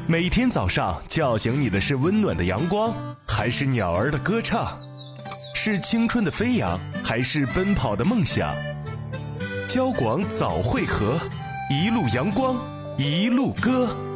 每天早上叫醒你的是温暖的阳光，还是鸟儿的歌唱？是青春的飞扬，还是奔跑的梦想？交广早会合，一路阳光，一路歌。